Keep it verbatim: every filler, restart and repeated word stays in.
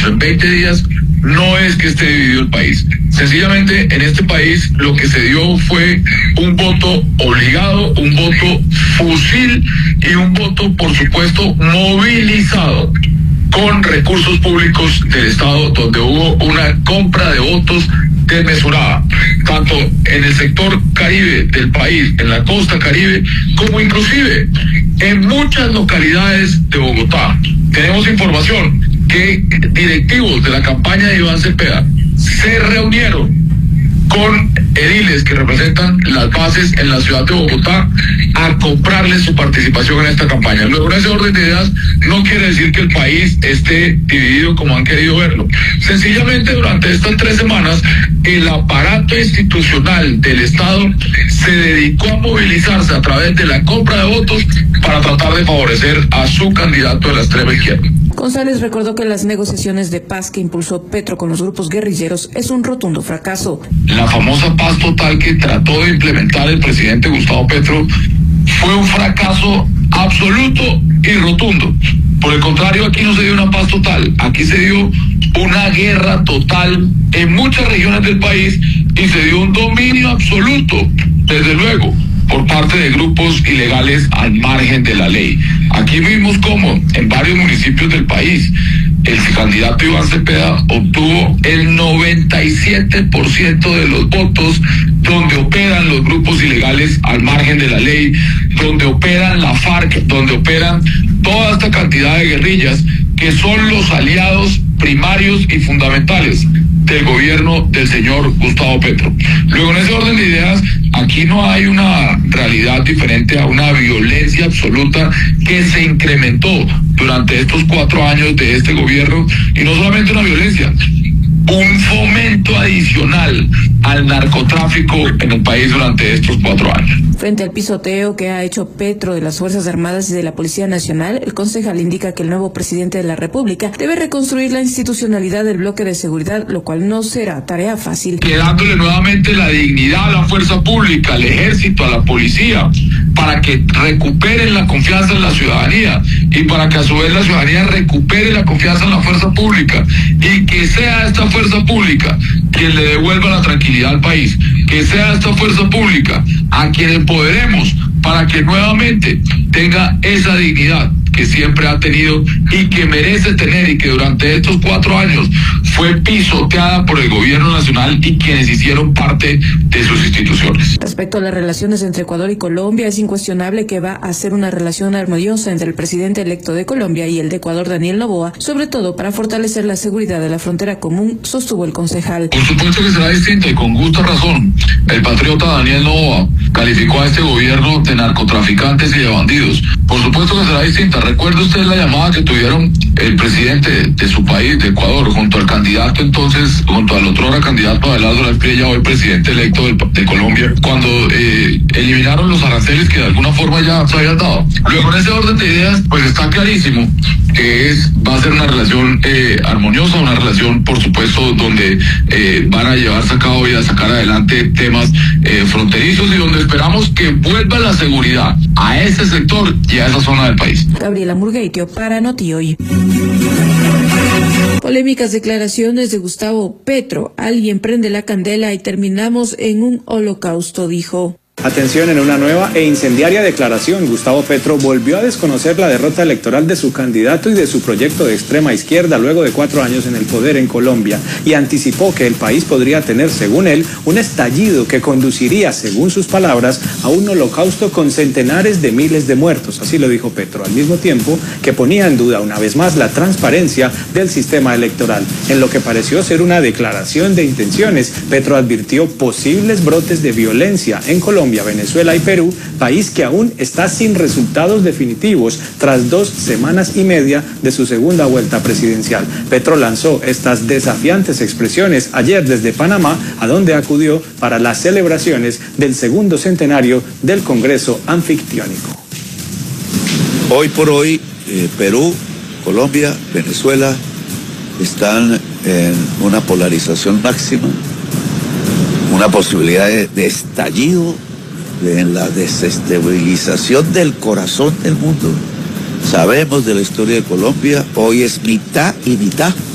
años, en veinte días, no es que esté dividido el país. Sencillamente, en este país lo que se dio fue un voto obligado, un voto fusil y un voto, por supuesto, movilizado con recursos públicos del Estado, donde hubo una compra de votos desmesurada, tanto en el sector Caribe del país, en la costa Caribe, como inclusive en muchas localidades de Bogotá. Tenemos información que directivos de la campaña de Iván Cepeda se reunieron con ediles que representan las bases en la ciudad de Bogotá a comprarles su participación en esta campaña. Luego, en ese orden de ideas, no quiere decir que el país esté dividido como han querido verlo. Sencillamente, durante estas tres semanas, el aparato institucional del Estado se dedicó a movilizarse a través de la compra de votos para tratar de favorecer a su candidato de la extrema izquierda. González recordó que las negociaciones de paz que impulsó Petro con los grupos guerrilleros es un rotundo fracaso. La famosa paz total que trató de implementar el presidente Gustavo Petro fue un fracaso absoluto y rotundo. Por el contrario, aquí no se dio una paz total, aquí se dio una guerra total en muchas regiones del país y se dio un dominio absoluto, desde luego, por parte de grupos ilegales al margen de la ley. Aquí vimos cómo en varios municipios del país el candidato Iván Cepeda obtuvo el noventa y siete por ciento de los votos, donde operan los grupos ilegales al margen de la ley, donde operan la FARC, donde operan toda esta cantidad de guerrillas que son los aliados primarios y fundamentales del gobierno del señor Gustavo Petro. Luego, en ese orden de ideas, aquí no hay una realidad diferente a una violencia absoluta que se incrementó durante estos cuatro años de este gobierno, y no solamente una violencia, un fomento adicional al narcotráfico en el país durante estos cuatro años. Frente al pisoteo que ha hecho Petro de las Fuerzas Armadas y de la Policía Nacional, el concejal indica que el nuevo presidente de la República debe reconstruir la institucionalidad del bloque de seguridad, lo cual no será tarea fácil. Quedándole nuevamente la dignidad a la fuerza pública, al ejército, a la policía, para que recuperen la confianza en la ciudadanía y para que a su vez la ciudadanía recupere la confianza en la fuerza pública, y que sea esta fuerza pública quien le devuelva la tranquilidad al país, que sea esta fuerza pública a quien empoderemos para que nuevamente tenga esa dignidad que siempre ha tenido y que merece tener, y que durante estos cuatro años fue pisoteada por el gobierno nacional y quienes hicieron parte de sus instituciones. Respecto a las relaciones entre Ecuador y Colombia, es incuestionable que va a ser una relación armoniosa entre el presidente electo de Colombia y el de Ecuador, Daniel Noboa, sobre todo para fortalecer la seguridad de la frontera común, sostuvo el concejal. Por supuesto que será distinta, y con justa razón. El patriota Daniel Noboa calificó a este gobierno de narcotraficantes y de bandidos. Por supuesto que será distinta. Recuerde usted la llamada que tuvieron el presidente de su país, de Ecuador, junto al candidato entonces, junto al otrora candidato Abelardo Lasprilla, hoy presidente electo de, de Colombia, cuando eh, eliminaron los aranceles que de alguna forma ya se habían dado. Luego, en ese orden de ideas, pues está clarísimo que es, va a ser una relación eh, armoniosa, una relación, por supuesto, donde eh, van a llevarse a cabo y a sacar adelante temas eh, fronterizos, y donde esperamos que vuelva la seguridad a ese sector y a esa zona del país. Gabriela Murgueitio para Noti Hoy. Polémicas declaraciones de Gustavo Petro. Alguien prende la candela y terminamos en un holocausto, dijo. Atención, en una nueva e incendiaria declaración, Gustavo Petro volvió a desconocer la derrota electoral de su candidato y de su proyecto de extrema izquierda luego de cuatro años en el poder en Colombia, y anticipó que el país podría tener, según él, un estallido que conduciría, según sus palabras, a un holocausto con centenares de miles de muertos. Así lo dijo Petro, al mismo tiempo que ponía en duda una vez más la transparencia del sistema electoral. En lo que pareció ser una declaración de intenciones, Petro advirtió posibles brotes de violencia en Colombia, Venezuela y Perú, país que aún está sin resultados definitivos tras dos semanas y media de su segunda vuelta presidencial. Petro lanzó estas desafiantes expresiones ayer desde Panamá, a donde acudió para las celebraciones del segundo centenario del Congreso Anfictiónico. Hoy por hoy, eh, Perú, Colombia, Venezuela están en una polarización máxima, una posibilidad de, de estallido, de la desestabilización del corazón del mundo. Sabemos de la historia de Colombia, hoy es mitad y mitad.